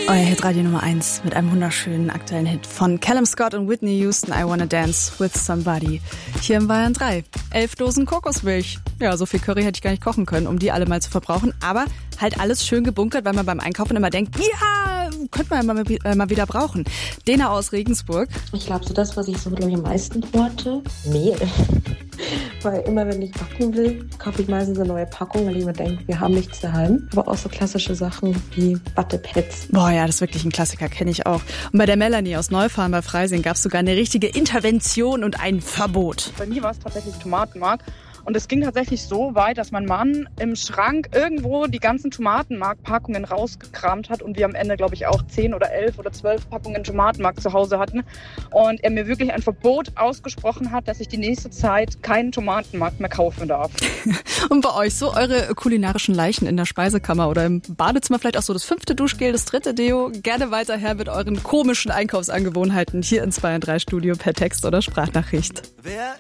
Euer Hitradio Nummer 1 mit einem wunderschönen aktuellen Hit von Callum Scott und Whitney Houston, I Wanna Dance with Somebody. Hier im Bayern 3. 11 Dosen Kokosmilch. Ja, so viel Curry hätte ich gar nicht kochen können, um die alle mal zu verbrauchen. Aber halt alles schön gebunkert, weil man beim Einkaufen immer denkt, ja, könnte man ja mal wieder brauchen. Dena aus Regensburg. Ich glaube, so das, was ich so, glaube ich, am meisten horte, Mehl. Weil immer, wenn ich backen will, kaufe ich meistens eine neue Packung, weil ich mir denke, wir haben nichts daheim. Aber auch so klassische Sachen wie Wattepads. Boah, ja, das ist wirklich ein Klassiker, kenne ich auch. Und bei der Melanie aus Neufahren bei Freising gab es sogar eine richtige Intervention und ein Verbot. Bei mir war es tatsächlich Tomatenmark. Und es ging tatsächlich so weit, dass mein Mann im Schrank irgendwo die ganzen Tomatenmark-Packungen rausgekramt hat und wir am Ende, glaube ich, auch 10 oder 11 oder 12 Packungen Tomatenmark zu Hause hatten. Und er mir wirklich ein Verbot ausgesprochen hat, dass ich die nächste Zeit keinen Tomatenmark mehr kaufen darf. Und bei euch so eure kulinarischen Leichen in der Speisekammer oder im Badezimmer, vielleicht auch so das 5. Duschgel, das 3. Deo. Gerne weiter her mit euren komischen Einkaufsangewohnheiten hier ins Bayern 3 Studio per Text oder Sprachnachricht. Wer